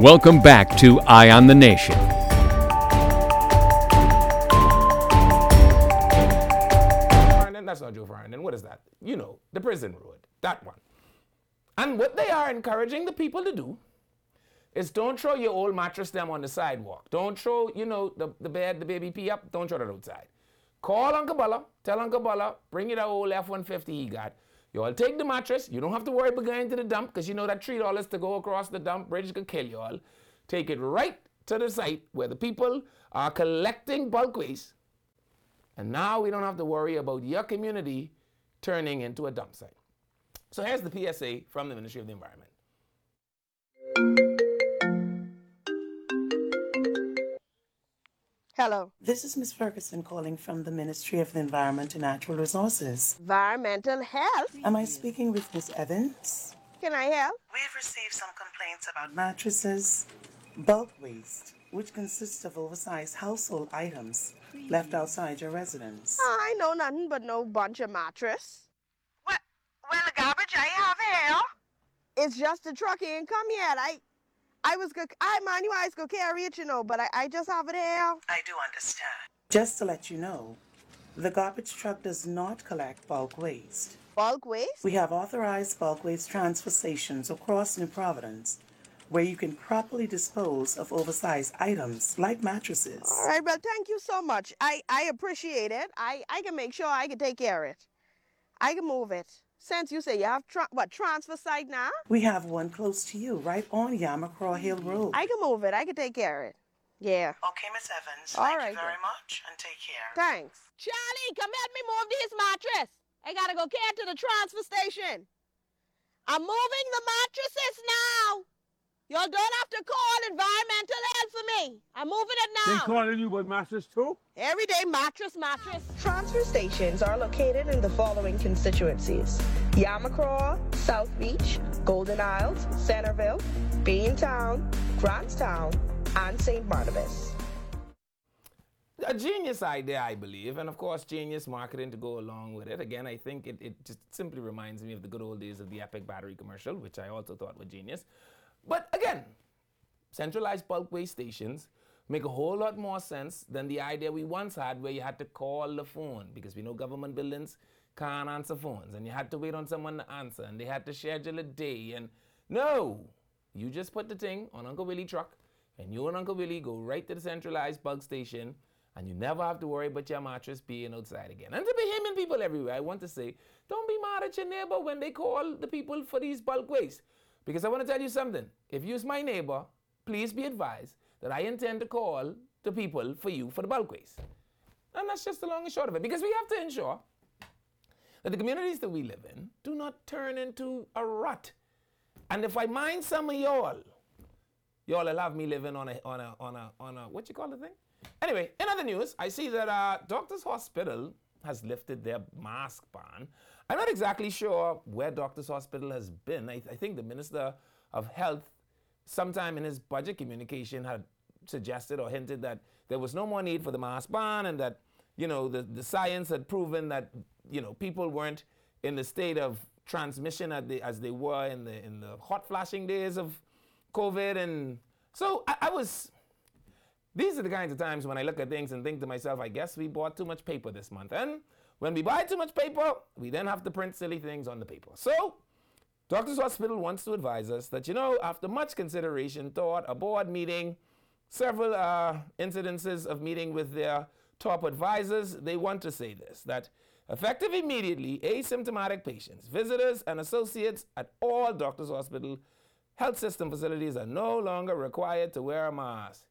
Welcome back to Eye on the Nation. That's not Joe Farnan. What is that? You know, the prison road. That one. And what they are encouraging the people to do is don't throw your old mattress them on the sidewalk. Don't throw, the bed, the baby pee up. Don't throw that outside. Call Uncle Bella. Tell Uncle Bella, bring you that old F-150 he got. You all take the mattress. You don't have to worry about going to the dump because you know that $3 to go across the dump bridge could kill you all. Take it right to the site where the people are collecting bulk waste. And now we don't have to worry about your community turning into a dump site. So here's the PSA from the Ministry of the Environment. Hello. This is Ms. Ferguson calling from the Ministry of the Environment and Natural Resources. Environmental health? Am I speaking with Ms. Evans? Can I help? We've received some complaints about mattresses, bulk waste, which consists of oversized household items left outside your residence. I know nothing but no bunch of mattress. Well, the garbage I have here. It's just the truck ain't come yet. I was going to carry it, but I just have it here. I do understand. Just to let you know, the garbage truck does not collect bulk waste. Bulk waste? We have authorized bulk waste transfer stations across New Providence where you can properly dispose of oversized items like mattresses. All right, well, thank you so much. I appreciate it. I can make sure I can take care of it. I can move it. Since you say you have, transfer site now? We have one close to you, right on Yamacraw Hill Road. I can move it. I can take care of it. Yeah. Okay, Miss Evans. All Thank right, you very much, and take care. Thanks. Charlie, come help me move this mattress. I gotta go care to the transfer station. I'm moving the mattresses now. Y'all don't have to call environmental help for me. I'm moving it now. They calling you with mattress too? Every day, mattress. Transfer stations are located in the following constituencies: Yamacraw, South Beach, Golden Isles, Centerville, Beantown, Grantstown, and St. Barnabas. A genius idea, I believe, and of course, genius marketing to go along with it. Again, I think it just simply reminds me of the good old days of the Epic battery commercial, which I also thought were genius. But again, centralized bulk waste stations make a whole lot more sense than the idea we once had where you had to call the phone, because we know government buildings can't answer phones and you had to wait on someone to answer and they had to schedule a day. And no, you just put the thing on Uncle Willie truck and you and Uncle Willie go right to the centralized bulk station and you never have to worry about your mattress being outside again. And to Bahamian people everywhere, I want to say, don't be mad at your neighbor when they call the people for these bulk waste. Because I want to tell you something. If you're my neighbor, please be advised that I intend to call the people for you for the bulk waste. And that's just the long and short of it. Because we have to ensure that the communities that we live in do not turn into a rut. And if I mind some of y'all will have me living on a what you call the thing? Anyway, in other news, I see that Doctors Hospital has lifted their mask ban. I'm not exactly sure where Doctors Hospital has been. I think the Minister of Health, sometime in his budget communication, had suggested or hinted that there was no more need for the mask ban and that, the science had proven that, people weren't in the state of transmission as they were in the hot flashing days of COVID. And so these are the kinds of times when I look at things and think to myself, I guess we bought too much paper this month. And when we buy too much paper, we then have to print silly things on the paper. So, Doctors Hospital wants to advise us that, after much consideration, thought, a board meeting, several incidences of meeting with their top advisors, they want to say this, that effective immediately, asymptomatic patients, visitors, and associates at all Doctors Hospital health system facilities are no longer required to wear a mask.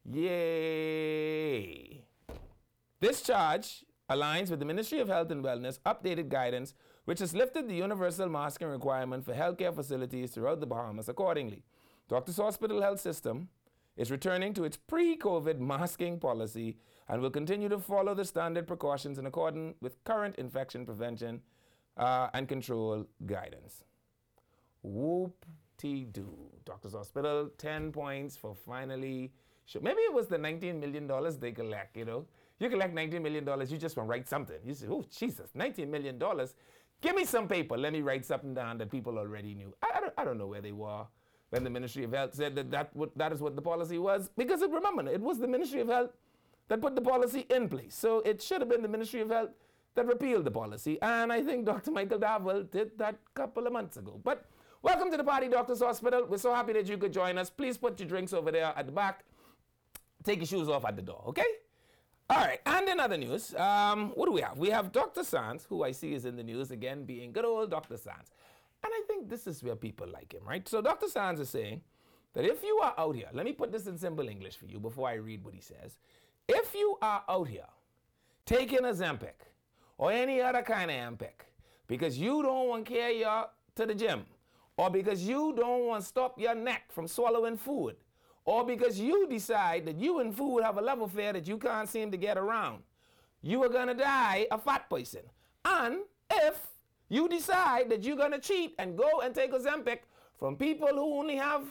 Yay! This charge aligns with the Ministry of Health and Wellness updated guidance, which has lifted the universal masking requirement for healthcare facilities throughout the Bahamas accordingly. Doctors Hospital Health System is returning to its pre-COVID masking policy and will continue to follow the standard precautions in accordance with current infection prevention and control guidance. Whoop-de-doo. Doctors Hospital, 10 points for finally... Maybe it was the $19 million they collect, You collect $19 million, you just want to write something. You say, oh, Jesus, $19 million. Give me some paper. Let me write something down that people already knew. I don't know where they were when the Ministry of Health said that is what the policy was, because remember, it was the Ministry of Health that put the policy in place. So it should have been the Ministry of Health that repealed the policy. And I think Dr. Michael Darwell did that a couple of months ago. But welcome to the Party Doctors Hospital. We're so happy that you could join us. Please put your drinks over there at the back. Take your shoes off at the door, okay? All right, and in other news, what do we have? We have Dr. Sands, who I see is in the news again, being good old Dr. Sands. And I think this is where people like him, right? So Dr. Sands is saying that if you are out here, let me put this in simple English for you before I read what he says. If you are out here taking a Ozempic or any other kind of Ampic because you don't want to carry you to the gym, or because you don't want to stop your neck from swallowing food, or because you decide that you and food have a love affair that you can't seem to get around, you are going to die a fat person. And if you decide that you're going to cheat and go and take Ozempic from people who only have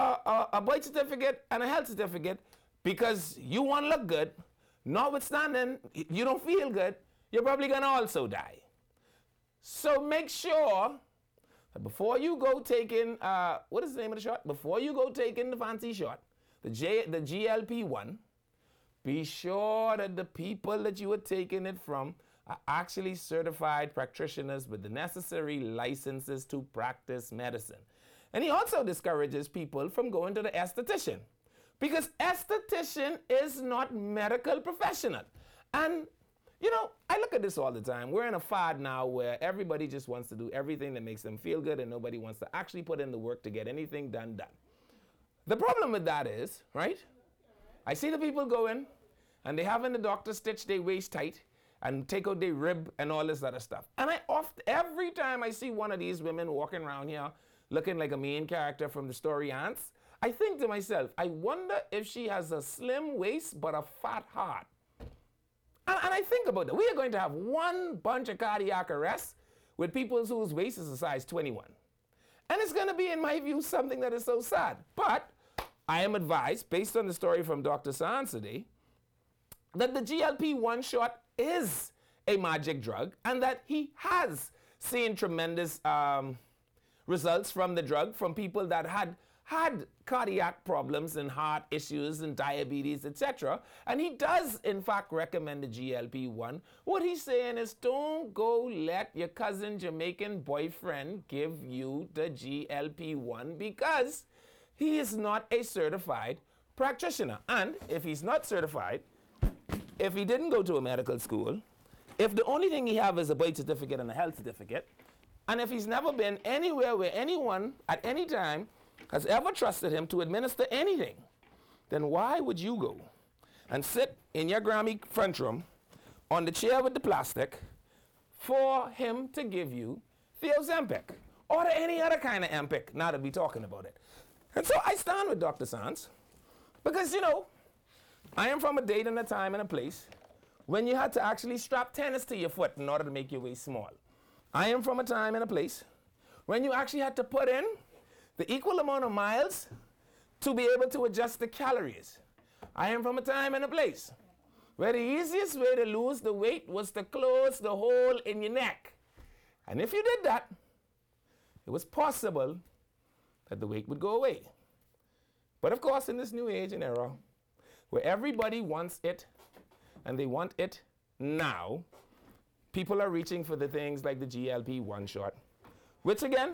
a birth certificate and a health certificate because you want to look good, notwithstanding you don't feel good, you're probably going to also die. So make sure that before you go taking, what is the name of the shot? Before you go taking the fancy shot, the GLP-1, be sure that the people that you are taking it from are actually certified practitioners with the necessary licenses to practice medicine. And he also discourages people from going to the esthetician, because esthetician is not medical professional. And you know, I look at this all the time. We're in a fad now where everybody just wants to do everything that makes them feel good and nobody wants to actually put in the work to get anything done. The problem with that is, right, I see the people go in and they having the doctor stitch their waist tight and take out their rib and all this other stuff. And every time I see one of these women walking around here looking like a main character from the story Ants, I think to myself, I wonder if she has a slim waist but a fat heart. And I think about that. We are going to have one bunch of cardiac arrests with people whose waist is a size 21. And it's going to be, in my view, something that is so sad. But I am advised, based on the story from Dr. Sands today, that the GLP-1 shot is a magic drug and that he has seen tremendous results from the drug from people that had cardiac problems and heart issues and diabetes, etc. And he does, in fact, recommend the GLP-1. What he's saying is, don't go let your cousin Jamaican boyfriend give you the GLP-1 because he is not a certified practitioner. And if he's not certified, if he didn't go to a medical school, if the only thing he have is a birth certificate and a health certificate, and if he's never been anywhere where anyone at any time has ever trusted him to administer anything, then why would you go and sit in your Grammy front room on the chair with the plastic for him to give you the Ozempic or any other kind of Ampic, now that we're talking about it? And so I stand with Dr. Sands because, you know, I am from a date and a time and a place when you had to actually strap tennis to your foot in order to make your waist small. I am from a time and a place when you actually had to put in the equal amount of miles to be able to adjust the calories. I am from a time and a place where the easiest way to lose the weight was to close the hole in your neck. And if you did that, it was possible that the weight would go away. But of course, in this new age and era, where everybody wants it, and they want it now, people are reaching for the things like the GLP-1 shot, which again,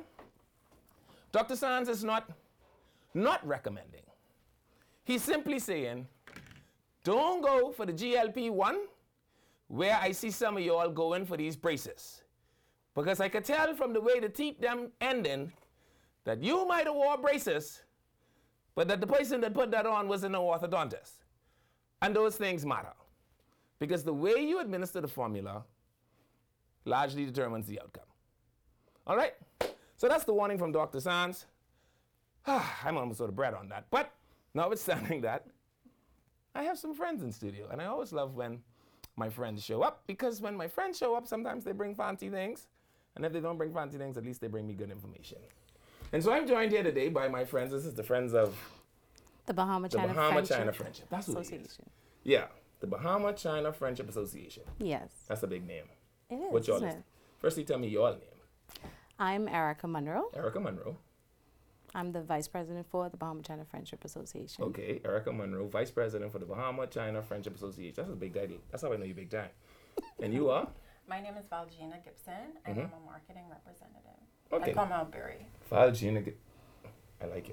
Dr. Sands is not recommending. He's simply saying, don't go for the GLP-1 where I see some of y'all going for these braces. Because I could tell from the way the teeth them ending that you might have wore braces, but that the person that put that on wasn't an orthodontist. And those things matter. Because the way you administer the formula largely determines the outcome. All right? So that's the warning from Dr. Sands. I'm almost out of breath on that. But notwithstanding that, I have some friends in studio. And I always love when my friends show up, because when my friends show up, sometimes they bring fancy things. And if they don't bring fancy things, at least they bring me good information. And so I'm joined here today by my friends. This is the friends of the Bahama-China Friendship. That's what it is. Yeah, the Bahama-China Friendship Association. Yes. That's a big name. It is. What's your name? Firstly, tell me your name. I'm Erica Monroe. Erica Monroe. I'm the vice president for the Bahama China Friendship Association. Okay, Erica Monroe, vice president for the Bahama China Friendship Association. That's a big title. That's how I know you big time. And you are? My name is Valgina Gibson, and I'm a marketing representative Okay. at Carmel Berry. Valgina. I like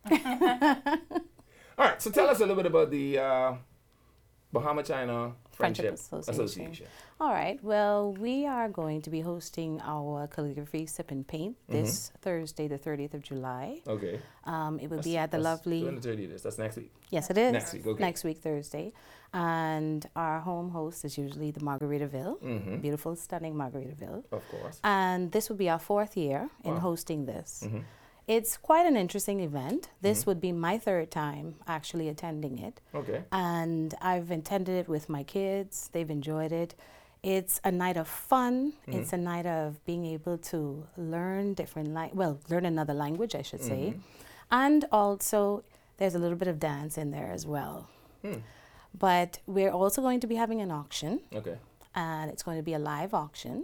y'all. All right, so tell us a little bit about the Bahama China Friendship Association. All right. Well, we are going to be hosting our calligraphy sip and paint this Thursday, the 30th of July. Okay. It will be at the lovely. When the 30th is. That's next week. Yes, it is. Next week, okay. Next week, Thursday. And our home host is usually the Margaritaville. Beautiful, stunning Margaritaville. Of course. And this will be our 4th year in hosting this. It's quite an interesting event. This would be my 3rd time actually attending it. Okay. And I've attended it with my kids. They've enjoyed it. It's a night of fun. It's a night of being able to learn learn another language, I should say. And also, there's a little bit of dance in there as well. But we're also going to be having an auction. Okay. And it's going to be a live auction.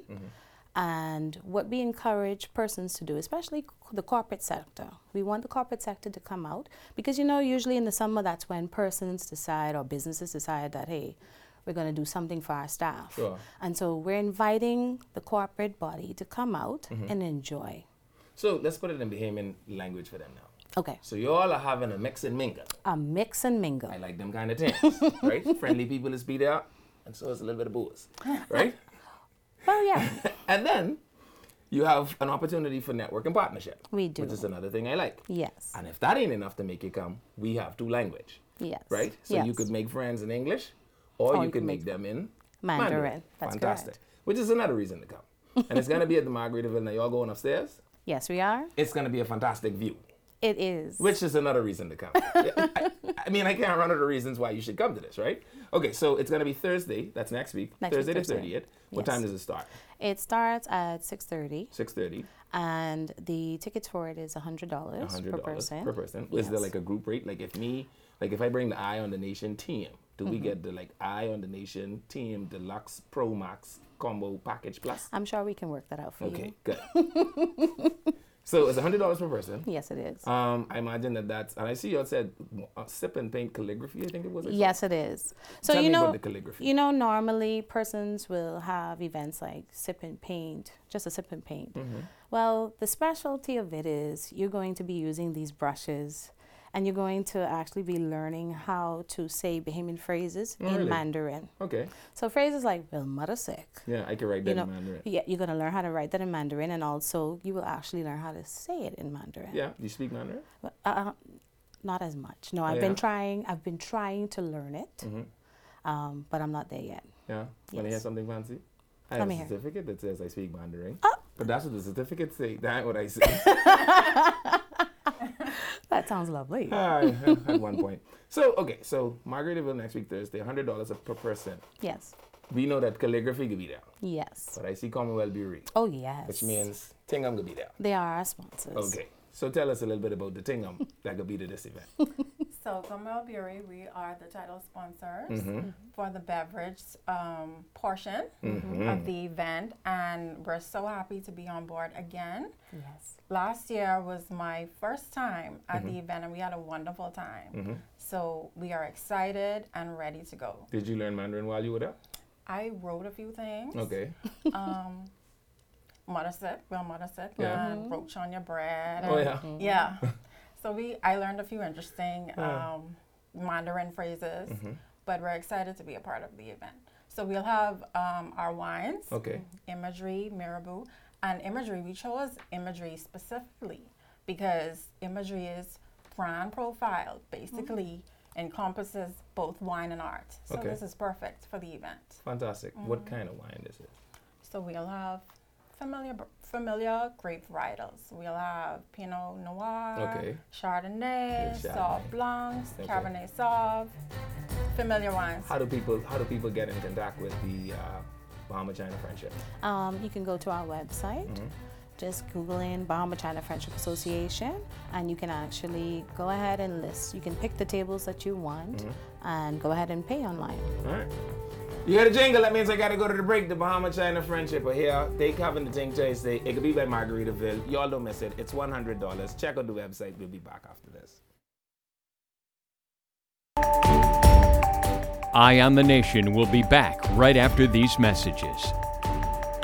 And what we encourage persons to do, especially the corporate sector, we want the corporate sector to come out because, usually in the summer, that's when persons decide or businesses decide that, hey, we're going to do something for our staff. Sure. And so we're inviting the corporate body to come out and enjoy. So let's put it in Bahamian language for them now. Okay. So you all are having a mix and mingle. A mix and mingle. I like them kind of things, right? Friendly people is be there, and so is a little bit of booze, right? Well, yeah. And then you have an opportunity for network and partnership. We do. Which is another thing I like. Yes. And if that ain't enough to make you come, we have 2 language. Yes. Right? So yes. you could make friends in English, or you could make them in Mandarin. That's Fantastic. correct. Which is another reason to come. And it's going to be at the Margaritaville. Now, y'all going upstairs? Yes, we are. It's going to be a fantastic view. It is. Which is another reason to come. I mean, I can't run out of the reasons why you should come to this, right? Okay, so it's going to be Thursday. That's next week. Thursday the 30th. What time does it start? It starts at 6:30. 6:30. And the tickets for it is $100 per person. Per person. Yes. Is there like a group rate? Like if I bring the Eye on the Nation team, do we get the Eye on the Nation team Deluxe Pro Max combo package plus? I'm sure we can work that out for you. Okay, good. So it's $100 per person. Yes, it is. I imagine that's, and I see you said sip and paint calligraphy, I think it was. Yes, it is. So Tell me about the calligraphy. Normally persons will have events like sip and paint, just a sip and paint. Well, the specialty of it is you're going to be using these brushes and you're going to actually be learning how to say Bahamian phrases in Mandarin. Okay. So phrases like, well, mother sick. Yeah, I can write that in Mandarin. Yeah, you're going to learn how to write that in Mandarin, and also you will actually learn how to say it in Mandarin. Yeah, do you speak Mandarin? Not as much. No, I've been trying to learn it, but I'm not there yet. Yeah? Want to hear something fancy? I have a certificate that says I speak Mandarin. But that's what the certificate say. That ain't what I say. That sounds lovely. At one point. So Margaritaville next week, Thursday, $100 per person. Yes. We know that calligraphy could be there. Yes. But I see Commonwealth Brewery. Oh, yes. Which means Tingum could be there. They are our sponsors. Okay. So tell us a little bit about the Tingum that could be to this event. So Carmel Berry, we are the title sponsors for the beverage portion of the event, and we're so happy to be on board again. Yes. Last year was my first time at the event, and we had a wonderful time. So we are excited and ready to go. Did you learn Mandarin while you were there? I wrote a few things. Okay. Maraset, Yeah. and roach on your bread. Oh, yeah. Yeah. So I learned a few interesting Mandarin phrases, but we're excited to be a part of the event. So we'll have our wines, imagery, Mirabu, and imagery. We chose imagery specifically because imagery is brand profile, basically encompasses both wine and art. So this is perfect for the event. Fantastic. What kind of wine is it? So we'll have familiar grape varietals. We'll have Pinot Noir, Chardonnay, Sauv Blancs, Cabernet Sauv, familiar wines. How do people get in contact with the Bahama China Friendship? You can go to our website. Just Google in Bahama China Friendship Association, and you can actually go ahead and list. You can pick the tables that you want and go ahead and pay online. All right. You hear the jingle? That means I gotta go to the break. The Bahama-China Friendship are here. They having the Think Choice Day. It could be by Margaritaville. Y'all don't miss it. It's $100. Check out the website. We'll be back after this. Eye on the Nation will be back right after these messages.